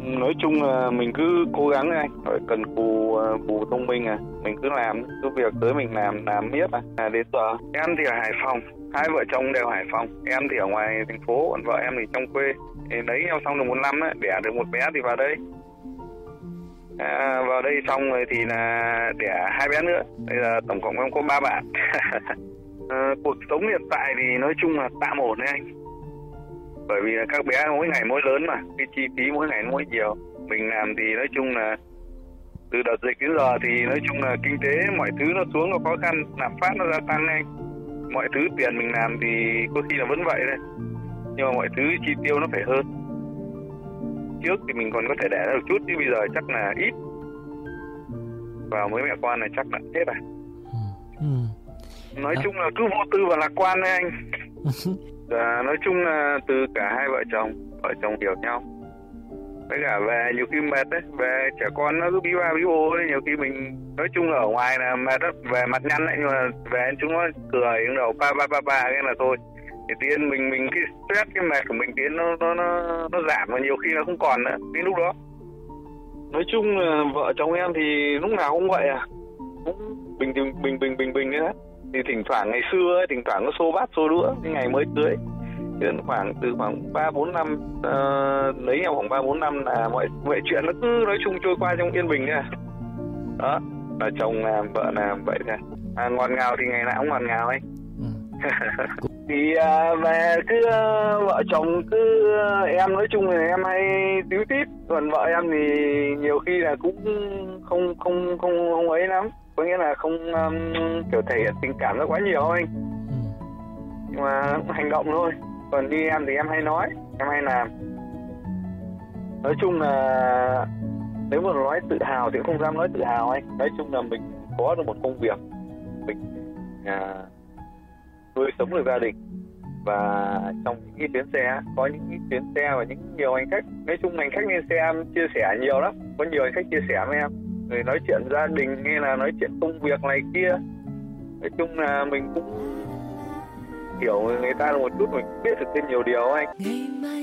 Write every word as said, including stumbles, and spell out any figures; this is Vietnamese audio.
Nói chung là mình cứ cố gắng anh, phải cần cù bù thông minh à, mình cứ làm, cứ việc tới mình làm làm miết à. à đến giờ em thì ở Hải Phòng, hai vợ chồng đều Hải Phòng, em thì ở ngoài thành phố, còn vợ em thì trong quê. Thì lấy nhau xong được một năm ấy, đẻ được một bé thì vào đây. À, vào đây xong rồi thì là đẻ hai bé nữa. Bây giờ tổng cộng em có ba bạn. à, cuộc sống hiện tại thì nói chung là tạm ổn đấy anh. Bởi vì là các bé mỗi ngày mỗi lớn mà, cái chi phí mỗi ngày mỗi nhiều. Mình làm thì nói chung là từ đợt dịch đến giờ thì nói chung là kinh tế mọi thứ nó xuống, nó khó khăn, lạm phát nó gia tăng anh. Mọi thứ tiền mình làm thì có khi là vẫn vậy đấy, nhưng mà mọi thứ chi tiêu nó phải hơn. Trước thì mình còn có thể để ra một chút, nhưng bây giờ chắc là ít. Và mấy mẹ con này chắc là hết à. Ừ. Nói à. chung là cứ vô tư và lạc quan đấy anh. À, nói chung là từ cả hai vợ chồng, vợ chồng hiểu nhau. Với cả về nhiều khi mệt đấy, về trẻ con nó cứ bí ba bí bô ấy, nhiều khi mình nói chung là ở ngoài là mệt đó, về mặt nhăn ấy, nhưng mà về chúng nó cười đứng đầu ba ba ba ba cái là thôi. Thì tiên mình mình cái stress, cái mệt của mình tiến nó nó nó nó giảm, và nhiều khi nó không còn nữa đến lúc đó. Nói chung là vợ chồng em thì lúc nào cũng vậy à, cũng bình bình bình bình bình bình đấy. Thì thỉnh thoảng ngày xưa ấy, thỉnh thoảng nó xô bát xô đũa cái ngày mới cưới. Đến khoảng từ khoảng ba bốn năm uh, lấy nhau khoảng ba bốn năm là mọi mọi chuyện nó cứ nói chung trôi qua trong yên bình nha. Đó, là chồng làm, vợ làm vậy thôi. À, ngọt ngào thì ngày nào cũng ngọt ngào ấy. Ừ. Thì uh, về cứ uh, vợ chồng cứ uh, em nói chung là em hay tíu tít, còn vợ em thì nhiều khi là cũng không không không không ấy lắm, có nghĩa là không um, kiểu thể hiện tình cảm nó quá nhiều anh. Ừ. Nhưng mà hành động thôi. Còn đi em thì em hay nói, em hay làm. Nói chung là nếu mà nói tự hào thì cũng không dám nói tự hào anh. Nói chung là mình có được một công việc, mình à, nuôi sống được gia đình. Và trong những cái chuyến xe, có những cái chuyến xe và những nhiều hành khách. Nói chung hành khách lên xe em chia sẻ nhiều lắm. Có nhiều hành khách chia sẻ với em, rồi nói chuyện gia đình hay là nói chuyện công việc này kia. Nói chung là mình cũng hiểu người ta một chút, mình biết được thêm nhiều điều anh.